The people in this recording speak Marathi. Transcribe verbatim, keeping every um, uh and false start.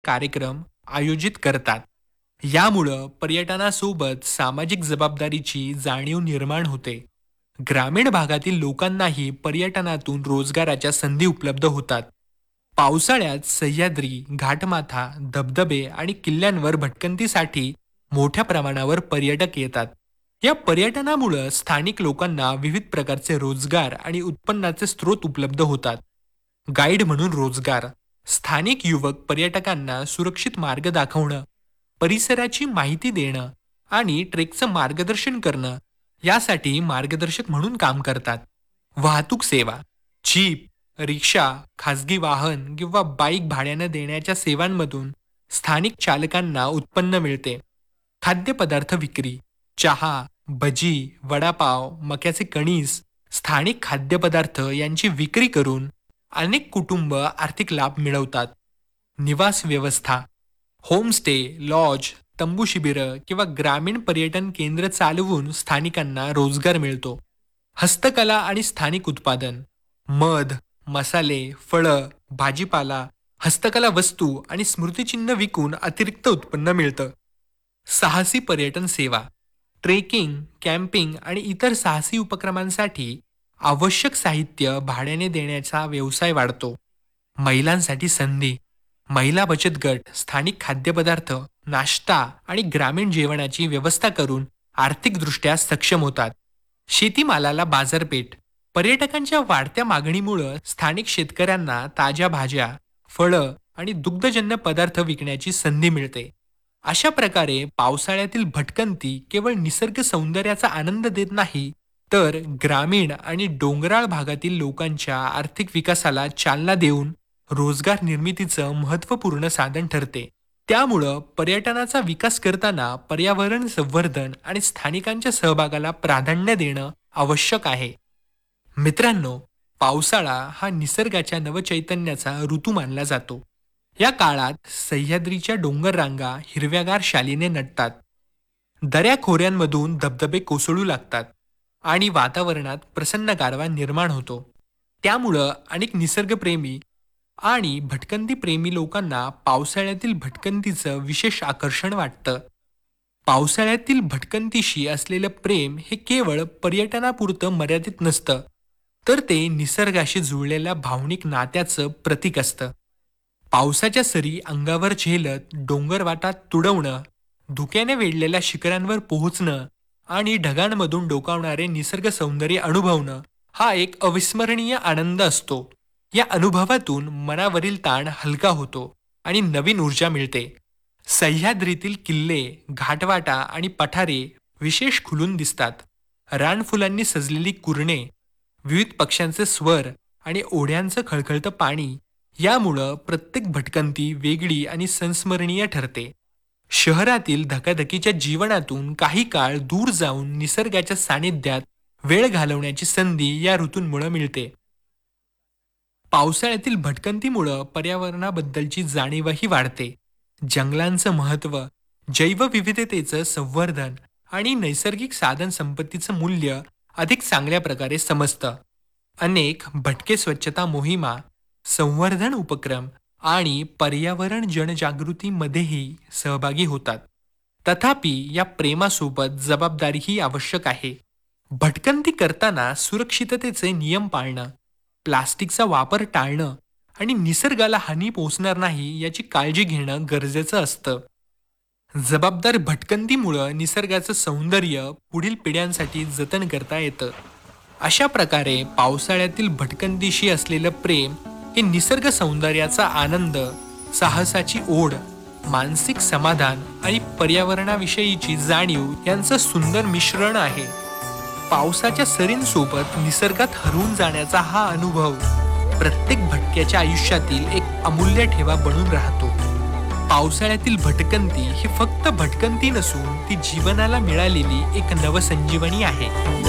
कार्यक्रम आयोजित करतात. यामुळं पर्यटनासोबत सामाजिक जबाबदारीची जाणीव निर्माण होते. ग्रामीण भागातील लोकांनाही पर्यटनातून रोजगाराच्या संधी उपलब्ध होतात. पावसाळ्यात सह्याद्री, घाटमाथा, धबधबे आणि किल्ल्यांवर भटकंतीसाठी मोठ्या प्रमाणावर पर्यटक येतात. या पर्यटनामुळं स्थानिक लोकांना विविध प्रकारचे रोजगार आणि उत्पन्नाचे स्रोत उपलब्ध होतात. गाईड म्हणून रोजगार. स्थानिक युवक पर्यटकांना सुरक्षित मार्ग दाखवणं, परिसराची माहिती देणं आणि ट्रेकचं मार्गदर्शन करणं यासाठी मार्गदर्शक म्हणून काम करतात. वाहतूक सेवा. जीप, रिक्षा, खासगी वाहन किंवा बाईक भाड्यानं देण्याच्या सेवांमधून स्थानिक चालकांना उत्पन्न मिळते. खाद्यपदार्थ विक्री. चहा, भजी, वडापाव, मक्याचे कणीस, स्थानिक खाद्यपदार्थ यांची विक्री करून अनेक कुटुंब आर्थिक लाभ मिळवतात. निवास व्यवस्था. होमस्टे, लॉज, तंबू शिबिरं किंवा ग्रामीण पर्यटन केंद्र चालवून स्थानिकांना रोजगार मिळतो. हस्तकला आणि स्थानिक उत्पादन. मध, मसाले, फळं, भाजीपाला, हस्तकला वस्तू आणि स्मृतिचिन्ह विकून अतिरिक्त उत्पन्न मिळतं. साहसी पर्यटन सेवा. ट्रेकिंग, कॅम्पिंग आणि इतर साहसी उपक्रमांसाठी आवश्यक साहित्य भाड्याने देण्याचा व्यवसाय वाढतो. महिलांसाठी संधी. महिला बचत गट स्थानिक खाद्यपदार्थ, नाश्ता आणि ग्रामीण जेवणाची व्यवस्था करून आर्थिकदृष्ट्या सक्षम होतात. शेतीमालाला बाजारपेठ. पर्यटकांच्या वाढत्या मागणीमुळे स्थानिक शेतकऱ्यांना ताज्या भाज्या, फळं आणि दुग्धजन्य पदार्थ विकण्याची संधी मिळते. अशा प्रकारे पावसाळ्यातील भटकंती केवळ निसर्ग सौंदर्याचा आनंद देत नाही, तर ग्रामीण आणि डोंगराळ भागातील लोकांच्या आर्थिक विकासाला चालना देऊन रोजगार निर्मितीचं महत्त्वपूर्ण साधन ठरते. त्यामुळं पर्यटनाचा विकास करताना पर्यावरण संवर्धन आणि स्थानिकांच्या सहभागाला प्राधान्य देणं आवश्यक आहे. मित्रांनो, पावसाळा हा निसर्गाच्या नवचैतन्याचा ऋतू मानला जातो. या काळात सह्याद्रीच्या डोंगर रांगा हिरव्यागार शालीने नटतात. दऱ्याखोऱ्यांमधून धबधबे कोसळू लागतात आणि वातावरणात प्रसन्न गारवा निर्माण होतो. त्यामुळं अनेक निसर्गप्रेमी आणि भटकंती प्रेमी लोकांना पावसाळ्यातील भटकंतीचं विशेष आकर्षण वाटतं. पावसाळ्यातील भटकंतीशी असलेलं प्रेम हे केवळ पर्यटनापुरतं मर्यादित नसतं, तर ते निसर्गाशी जुळलेल्या भावनिक नात्याचं प्रतीक असतं. पावसाच्या सरी अंगावर झेलत डोंगरवाटात तुडवणं, धुक्याने वेढलेल्या शिखरांवर पोहोचणं आणि ढगांमधून डोकावणारे निसर्ग सौंदर्य अनुभवणं हा एक अविस्मरणीय आनंद असतो. या अनुभवातून मनावरील ताण हलका होतो आणि नवीन ऊर्जा मिळते. सह्याद्रीतील किल्ले, घाटवाटा आणि पठारे विशेष खुलून दिसतात. रानफुलांनी सजलेली कुरणे, विविध पक्ष्यांचे स्वर आणि ओढ्यांचं खळखळतं पाणी यामुळं प्रत्येक भटकंती वेगळी आणि संस्मरणीय ठरते. शहरातील धकाधकीच्या जीवनातून काही काळ दूर जाऊन निसर्गाच्या सानिध्यात वेळ घालवण्याची संधी या ऋतूंमुळे मिळते. पावसाळ्यातील भटकंतीमुळं पर्यावरणाबद्दलची जाणीवही वाढते. जंगलांचं महत्त्व, जैवविविधतेचं संवर्धन आणि नैसर्गिक साधन संपत्तीचं मूल्य अधिक चांगल्या प्रकारे समजतं. अनेक भटके स्वच्छता मोहिमा, संवर्धन उपक्रम आणि पर्यावरण जनजागृतीमध्येही सहभागी होतात. तथापि या प्रेमासोबत जबाबदारीही आवश्यक आहे. भटकंती करताना सुरक्षिततेचे नियम पाळणं, प्लास्टिकचा वापर टाळणं आणि निसर्गाला हानी पोहोचणार नाही याची काळजी घेणं गरजेचं असतं. जबाबदार भटकंतीमुळं निसर्गाचं सौंदर्य पुढील पिढ्यांसाठी जतन करता येतं. अशा प्रकारे पावसाळ्यातील भटकंतीशी असलेलं प्रेम हे निसर्ग सौंदर्याचा आनंद, साहसाची ओढ, मानसिक समाधान आणि पर्यावरणाविषयीची जाणीव यांचं सुंदर मिश्रण आहे. पावसाच्या सरींसोबत निसर्गात हरवून जाण्याचा हा अनुभव प्रत्येक भटक्याच्या आयुष्यातील एक अमूल्य ठेवा बनून राहतो. पावसाळ्यातील भटकंती ही फक्त भटकंती नसून ती जीवनाला मिळालेली एक नवसंजीवनी आहे.